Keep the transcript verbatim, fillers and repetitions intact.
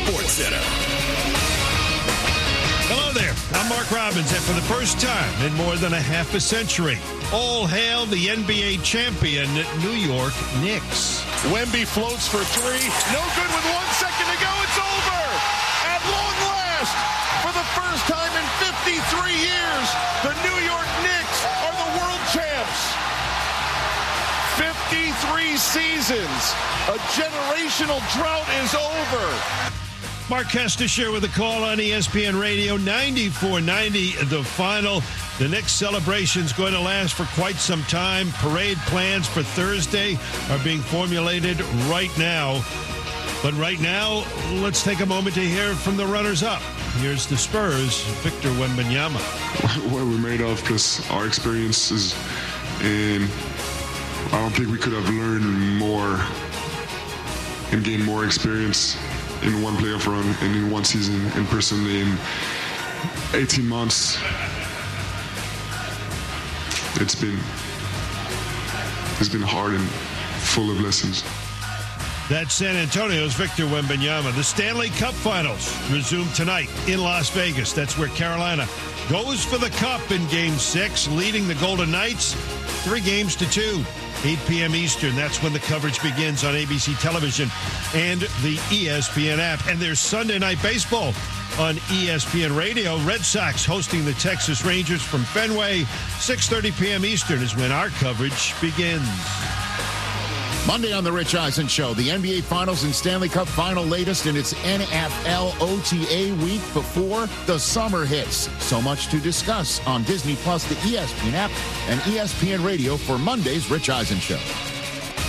Sports Center. Hello there. I'm Mark Robbins, and for the first time in more than a half a century, all hail the N B A champion New York Knicks. Wemby floats for three. No good with one second to go. It's over. At long last, for the first time in fifty-three years, the New York Knicks are the world champs. fifty-three seasons. A generational drought is over. Mark Kestisher with a call on E S P N Radio, ninety-four ninety, the final. The Knicks celebration's going to last for quite some time. Parade plans for Thursday are being formulated right now. But right now, let's take a moment to hear from the runners-up. Here's the Spurs, Victor Wembanyama. What we're made of, plus our experiences, and I don't think we could have learned more and gained more experience in one playoff run and in one season, and personally in eighteen months. It's been it's been hard and full of lessons. That's San Antonio's Victor Wembanyama. The Stanley Cup Finals resume tonight in Las Vegas. That's where Carolina goes for the Cup in Game six, leading the Golden Knights three games to two. eight p.m. Eastern. That's when the coverage begins on A B C television and the E S P N app. And there's Sunday Night Baseball on E S P N Radio. Red Sox hosting the Texas Rangers from Fenway. six thirty p.m. Eastern is when our coverage begins. Monday on The Rich Eisen Show, the N B A Finals and Stanley Cup Final latest in its N F L O T A week before the summer hits. So much to discuss on Disney Plus, the E S P N app, and E S P N Radio for Monday's Rich Eisen Show.